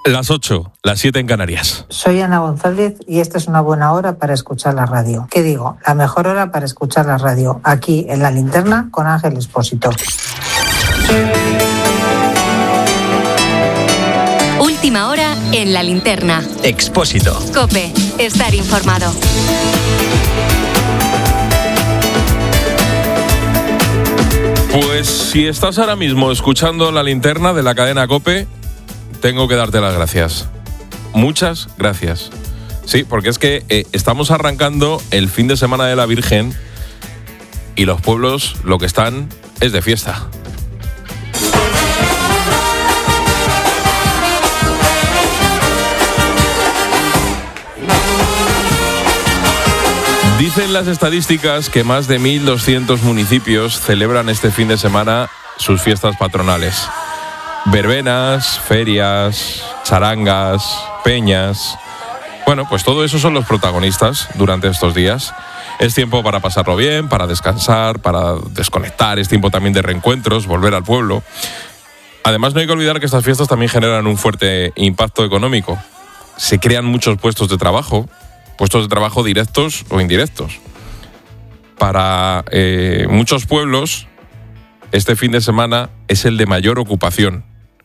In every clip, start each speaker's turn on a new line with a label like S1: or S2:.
S1: Las 8, las 7 en Canarias.
S2: Soy Ana González y esta es una buena hora para escuchar la radio. ¿Qué digo? La mejor hora para escuchar la radio, aquí en La Linterna con Ángel Expósito.
S3: Última hora en La Linterna.
S4: Expósito.
S3: COPE. Estar informado.
S1: Pues si estás ahora mismo escuchando La Linterna de la cadena COPE, tengo que darte las gracias. Muchas gracias. Sí, porque es que estamos arrancando el fin de semana de la Virgen y los pueblos lo que están es de fiesta. Dicen las estadísticas que más de 1.200 municipios celebran este fin de semana sus fiestas patronales. Verbenas, ferias, charangas, peñas. Bueno, pues todo eso son los protagonistas durante estos días. Es tiempo para pasarlo bien, para descansar, para desconectar. Es tiempo también de reencuentros, volver al pueblo. Además, no hay que olvidar que estas fiestas también generan un fuerte impacto económico. Se crean muchos puestos de trabajo directos o indirectos. Para muchos pueblos, este fin de semana es el de mayor ocupación.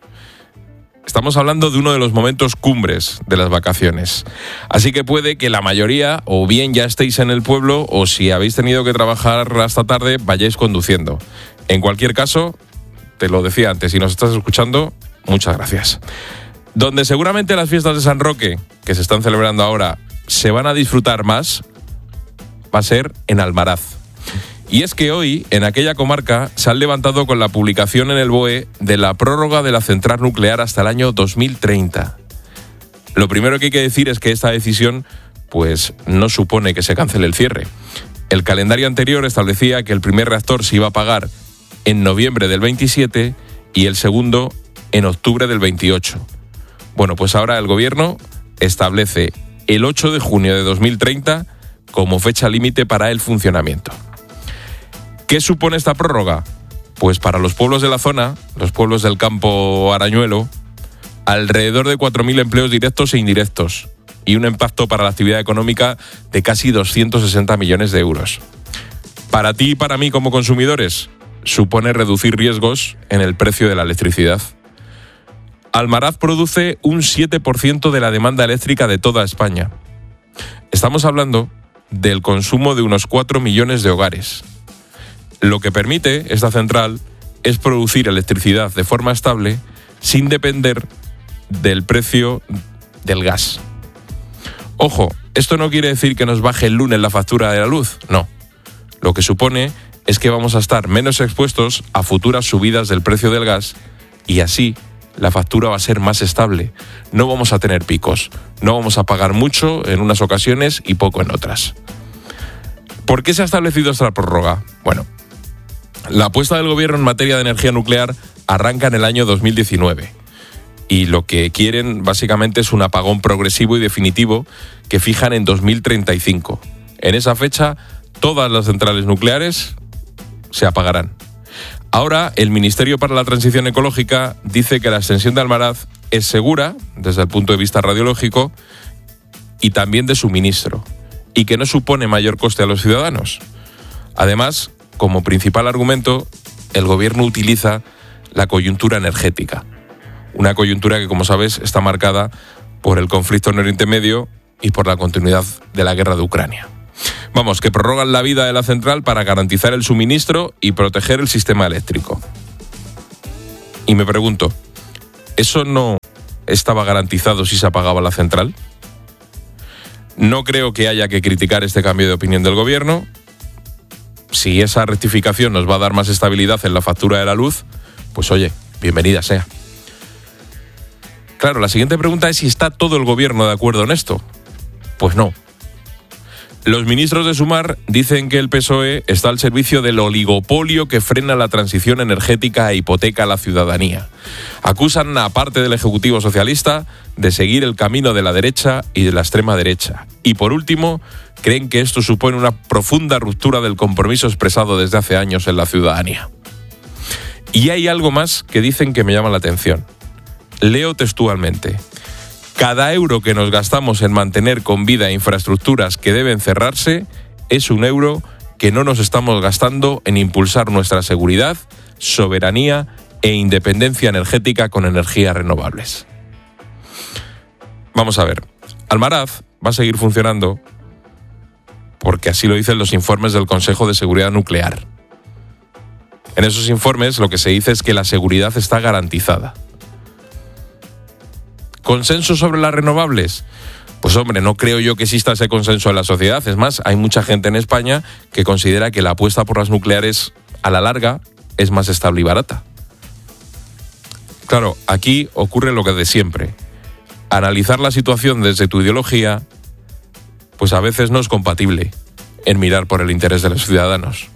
S1: Estamos hablando de uno de los momentos cumbres de las vacaciones. Así que puede que la mayoría, o bien ya estéis en el pueblo, o si habéis tenido que trabajar hasta tarde, vayáis conduciendo. En cualquier caso, te lo decía antes, si nos estás escuchando, muchas gracias. Donde seguramente las fiestas de San Roque, que se están celebrando ahora, se van a disfrutar más, va a ser en Almaraz. Y es que hoy, en aquella comarca, se han levantado con la publicación en el BOE de la prórroga de la central nuclear hasta el año 2030. Lo primero que hay que decir es que esta decisión, pues, no supone que se cancele el cierre. El calendario anterior establecía que el primer reactor se iba a apagar en noviembre del 27 y el segundo en octubre del 28. Bueno, pues ahora el gobierno establece el 8 de junio de 2030 como fecha límite para el funcionamiento. ¿Qué supone esta prórroga? Pues para los pueblos de la zona, los pueblos del campo arañuelo, alrededor de 4.000 empleos directos e indirectos y un impacto para la actividad económica de casi 260 millones de euros. Para ti y para mí como consumidores, supone reducir riesgos en el precio de la electricidad. Almaraz produce un 7% de la demanda eléctrica de toda España. Estamos hablando del consumo de unos 4 millones de hogares. Lo que permite esta central es producir electricidad de forma estable sin depender del precio del gas. Ojo, esto no quiere decir que nos baje el lunes la factura de la luz, no. Lo que supone es que vamos a estar menos expuestos a futuras subidas del precio del gas y así la factura va a ser más estable. No vamos a tener picos, no vamos a pagar mucho en unas ocasiones y poco en otras. ¿Por qué se ha establecido esta prórroga? Bueno, la apuesta del gobierno en materia de energía nuclear arranca en el año 2019 y lo que quieren básicamente es un apagón progresivo y definitivo que fijan en 2035. En esa fecha, todas las centrales nucleares se apagarán. Ahora, el Ministerio para la Transición Ecológica dice que la extensión de Almaraz es segura desde el punto de vista radiológico y también de suministro, y que no supone mayor coste a los ciudadanos. Además, como principal argumento, el gobierno utiliza la coyuntura energética. Una coyuntura que, como sabes, está marcada por el conflicto en Oriente Medio y por la continuidad de la guerra de Ucrania. Vamos, que prorrogan la vida de la central para garantizar el suministro y proteger el sistema eléctrico. Y me pregunto, ¿eso no estaba garantizado si se apagaba la central? No creo que haya que criticar este cambio de opinión del gobierno. Si esa rectificación nos va a dar más estabilidad en la factura de la luz, pues oye, bienvenida sea. Claro, la siguiente pregunta es si está todo el gobierno de acuerdo en esto. Pues no. Los ministros de Sumar dicen que el PSOE está al servicio del oligopolio que frena la transición energética e hipoteca a la ciudadanía. Acusan a parte del Ejecutivo socialista de seguir el camino de la derecha y de la extrema derecha. Y por último, creen que esto supone una profunda ruptura del compromiso expresado desde hace años en la ciudadanía. Y hay algo más que dicen que me llama la atención. Leo textualmente. Cada euro que nos gastamos en mantener con vida infraestructuras que deben cerrarse es un euro que no nos estamos gastando en impulsar nuestra seguridad, soberanía e independencia energética con energías renovables. Vamos a ver, Almaraz va a seguir funcionando porque así lo dicen los informes del Consejo de Seguridad Nuclear. En esos informes lo que se dice es que la seguridad está garantizada. ¿Consenso sobre las renovables? Pues hombre, no creo yo que exista ese consenso en la sociedad. Es más, hay mucha gente en España que considera que la apuesta por las nucleares a la larga es más estable y barata. Claro, aquí ocurre lo que de siempre. Analizar la situación desde tu ideología, pues a veces no es compatible en mirar por el interés de los ciudadanos.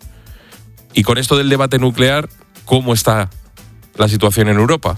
S1: Y con esto del debate nuclear, ¿cómo está la situación en Europa?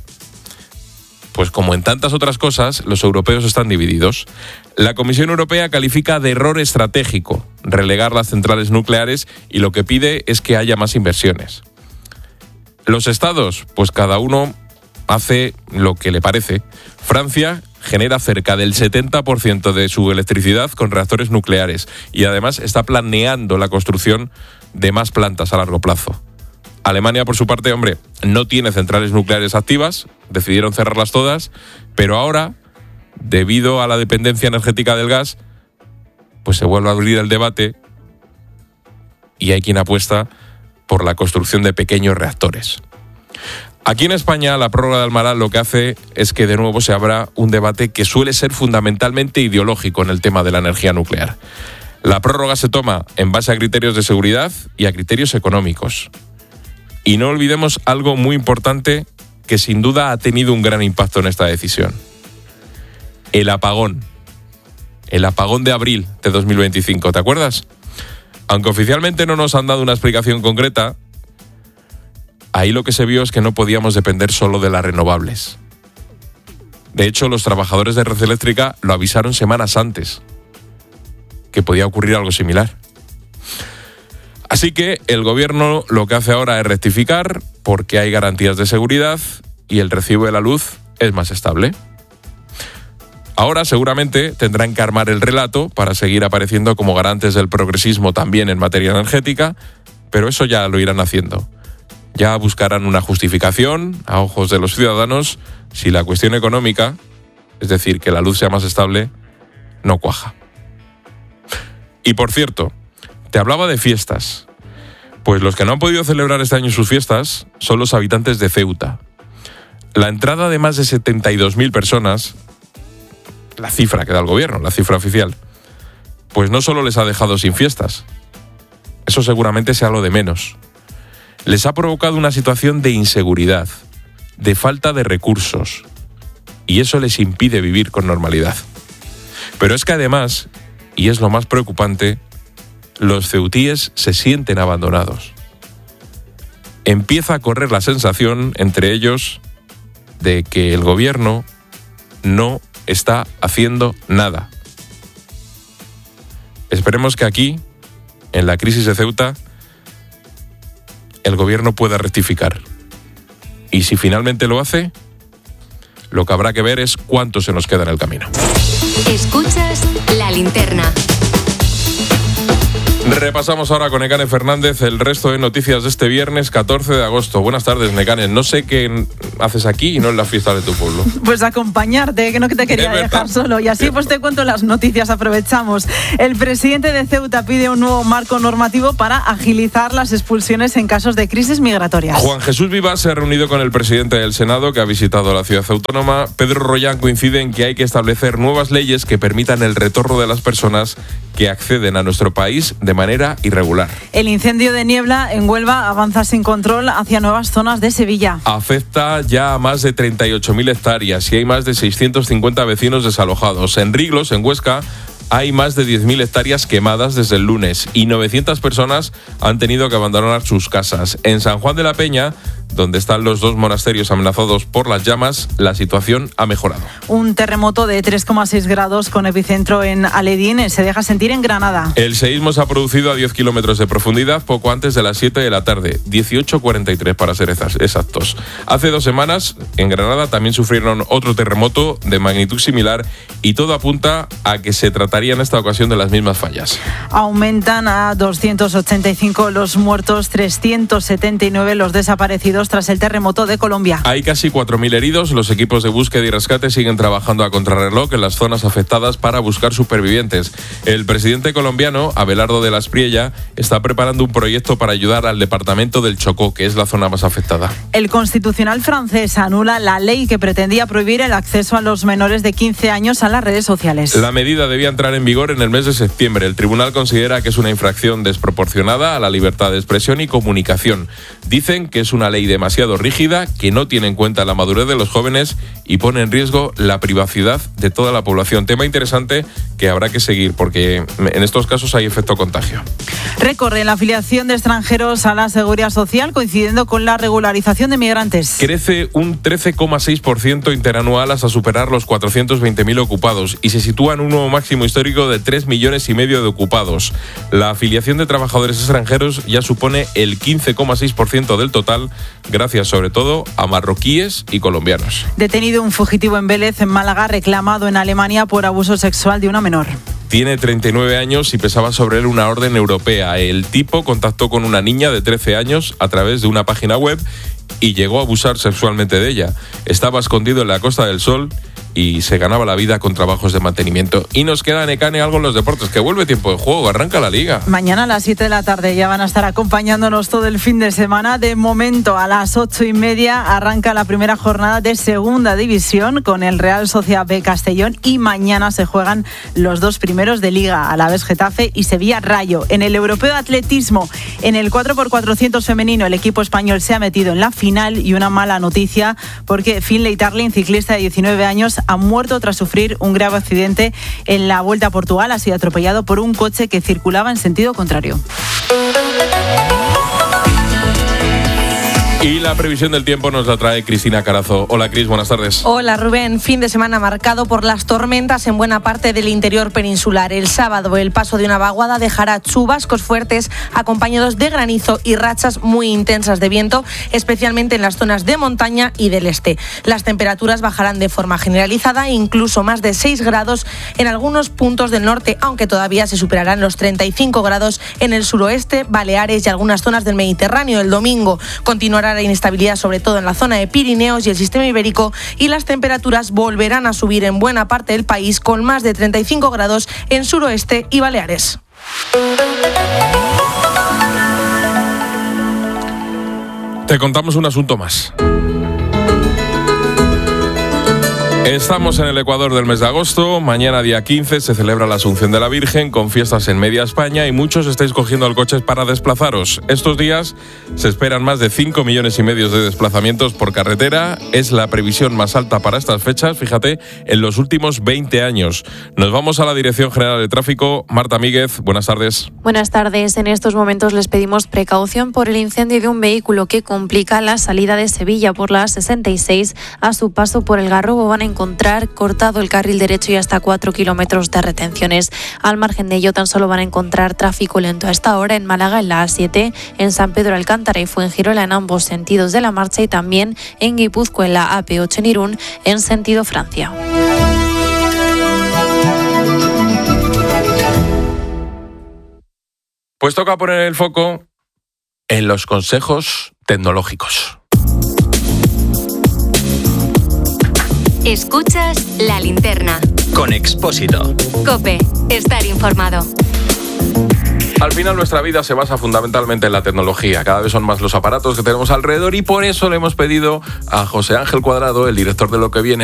S1: Pues como en tantas otras cosas, los europeos están divididos. La Comisión Europea califica de error estratégico relegar las centrales nucleares y lo que pide es que haya más inversiones. Los estados, pues cada uno hace lo que le parece. Francia genera cerca del 70% de su electricidad con reactores nucleares y además está planeando la construcción de más plantas a largo plazo. Alemania, por su parte, hombre, no tiene centrales nucleares activas, decidieron cerrarlas todas, pero ahora, debido a la dependencia energética del gas, pues se vuelve a abrir el debate y hay quien apuesta por la construcción de pequeños reactores. Aquí en España, la prórroga de Almaraz lo que hace es que de nuevo se abra un debate que suele ser fundamentalmente ideológico en el tema de la energía nuclear. La prórroga se toma en base a criterios de seguridad y a criterios económicos. Y no olvidemos algo muy importante que sin duda ha tenido un gran impacto en esta decisión. El apagón. El apagón de abril de 2025, ¿te acuerdas? Aunque oficialmente no nos han dado una explicación concreta, ahí lo que se vio es que no podíamos depender solo de las renovables. De hecho, los trabajadores de Red Eléctrica lo avisaron semanas antes, que podía ocurrir algo similar. Así que el gobierno lo que hace ahora es rectificar porque hay garantías de seguridad y el recibo de la luz es más estable. Ahora seguramente tendrán que armar el relato para seguir apareciendo como garantes del progresismo también en materia energética, pero eso ya lo irán haciendo. Ya buscarán una justificación a ojos de los ciudadanos si la cuestión económica, es decir, que la luz sea más estable, no cuaja. Y por cierto, te hablaba de fiestas. Pues los que no han podido celebrar este año sus fiestas son los habitantes de Ceuta. La entrada de más de 72.000 personas, la cifra que da el gobierno, la cifra oficial, pues no solo les ha dejado sin fiestas. Eso seguramente sea lo de menos. Les ha provocado una situación de inseguridad, de falta de recursos, y eso les impide vivir con normalidad. Pero es que además, y es lo más preocupante, los ceutíes se sienten abandonados. Empieza a correr la sensación entre ellos de que el gobierno no está haciendo nada. Esperemos que aquí, en la crisis de Ceuta, el gobierno pueda rectificar. Y si finalmente lo hace, lo que habrá que ver es cuánto se nos queda en el camino.
S3: Escuchas La Linterna.
S1: Repasamos ahora con Nekane Fernández el resto de noticias de este viernes 14 de agosto. Buenas tardes, Nekane. No sé qué haces aquí y no en la fiesta de tu pueblo.
S4: Pues acompañarte, que no te quería dejar solo. Y así pues te cuento las noticias, aprovechamos. El presidente de Ceuta pide un nuevo marco normativo para agilizar las expulsiones en casos de crisis migratorias.
S1: Juan Jesús Vivas se ha reunido con el presidente del Senado, que ha visitado la ciudad autónoma. Pedro Rollán coincide en que hay que establecer nuevas leyes que permitan el retorno de las personas que acceden a nuestro país de manera irregular.
S4: El incendio de niebla en Huelva avanza sin control hacia nuevas zonas de Sevilla.
S1: Afecta ya a más de 38.000 hectáreas y hay más de 650 vecinos desalojados. En Riglos, en Huesca, hay más de 10.000 hectáreas quemadas desde el lunes y 900 personas han tenido que abandonar sus casas. En San Juan de la Peña, donde están los 2 monasterios amenazados por las llamas, la situación ha mejorado.
S4: Un terremoto de 3,6 grados con epicentro en Aledín se deja sentir en Granada.
S1: El seísmo se ha producido a 10 kilómetros de profundidad poco antes de las 7 de la tarde, 18:43 para ser exactos. Hace 2 semanas, en Granada también sufrieron otro terremoto de magnitud similar y todo apunta a que se trataría en esta ocasión de las mismas fallas.
S4: Aumentan a 285 los muertos, 379 los desaparecidos tras el terremoto de Colombia.
S1: Hay casi 4.000 heridos. Los equipos de búsqueda y rescate siguen trabajando a contrarreloj en las zonas afectadas para buscar supervivientes. El presidente colombiano, Abelardo de la Espriella, está preparando un proyecto para ayudar al departamento del Chocó, que es la zona más afectada.
S4: El Constitucional francés anula la ley que pretendía prohibir el acceso a los menores de 15 años a las redes sociales.
S1: La medida debía entrar en vigor en el mes de septiembre. El tribunal considera que es una infracción desproporcionada a la libertad de expresión y comunicación. Dicen que es una ley demasiado rígida, que no tiene en cuenta la madurez de los jóvenes y pone en riesgo la privacidad de toda la población. Tema interesante que habrá que seguir porque en estos casos hay efecto contagio.
S4: Recorre la afiliación de extranjeros a la Seguridad Social coincidiendo con la regularización de migrantes.
S1: Crece un 13,6% interanual hasta superar los 420.000 ocupados y se sitúa en un nuevo máximo histórico de 3,5 millones de ocupados. La afiliación de trabajadores extranjeros ya supone el 15,6% del total, gracias sobre todo a marroquíes y colombianos.
S4: Detenido un fugitivo en Vélez, en Málaga, reclamado en Alemania por abuso sexual de una menor.
S1: Tiene 39 años y pesaba sobre él una orden europea. El tipo contactó con una niña de 13 años a través de una página web y llegó a abusar sexualmente de ella. Estaba escondido en la Costa del Sol y se ganaba la vida con trabajos de mantenimiento. Y nos queda, Necane, algo en los deportes, que vuelve tiempo de juego, arranca la Liga.
S4: Mañana a las 7 de la tarde ya van a estar acompañándonos todo el fin de semana. De momento, a las 8:30 arranca la primera jornada de Segunda División con el Real Sociedad B Castellón y mañana se juegan los 2 primeros de Liga, Alavés Getafe y Sevilla Rayo. En el Europeo de Atletismo, en el 4x400 femenino, el equipo español se ha metido en la final y una mala noticia porque Finlay Tarling, ciclista de 19 años, ha muerto tras sufrir un grave accidente en la Vuelta a Portugal. Ha sido atropellado por un coche que circulaba en sentido contrario.
S1: Y la previsión del tiempo nos la trae Cristina Carazo. Hola, Cris, buenas tardes.
S5: Hola, Rubén. Fin de semana marcado por las tormentas en buena parte del interior peninsular. El sábado, el paso de una vaguada dejará chubascos fuertes acompañados de granizo y rachas muy intensas de viento, especialmente en las zonas de montaña y del este. Las temperaturas bajarán de forma generalizada, incluso más de 6 grados en algunos puntos del norte, aunque todavía se superarán los 35 grados en el suroeste, Baleares y algunas zonas del Mediterráneo. El domingo continuará la inestabilidad, sobre todo en la zona de Pirineos y el sistema ibérico, y las temperaturas volverán a subir en buena parte del país, con más de 35 grados en suroeste y Baleares.
S1: Te contamos un asunto más. Estamos en el Ecuador del mes de agosto. Mañana, día 15, se celebra la Asunción de la Virgen con fiestas en media España y muchos estáis cogiendo el coche para desplazaros. Estos días se esperan más de 5,5 millones de desplazamientos por carretera. Es la previsión más alta para estas fechas, fíjate, en los últimos 20 años. Nos vamos a la Dirección General de Tráfico. Marta Míguez, buenas tardes.
S6: Buenas tardes. En estos momentos les pedimos precaución por el incendio de un vehículo que complica la salida de Sevilla por la A66. A su paso por el Garrobo van a encontrar cortado el carril derecho y hasta 4 kilómetros de retenciones. Al margen de ello, tan solo van a encontrar tráfico lento a esta hora en Málaga en la A7, en San Pedro Alcántara y Fuengirola en ambos sentidos de la marcha y también en Guipúzcoa en la AP8 en Irún en sentido Francia.
S1: Pues toca poner el foco en los consejos tecnológicos.
S3: Escuchas La Linterna.
S7: Con Expósito.
S3: COPE. Estar informado.
S1: Al final nuestra vida se basa fundamentalmente en la tecnología. Cada vez son más los aparatos que tenemos alrededor y por eso le hemos pedido a José Ángel Cuadrado, el director de Lo que Viene,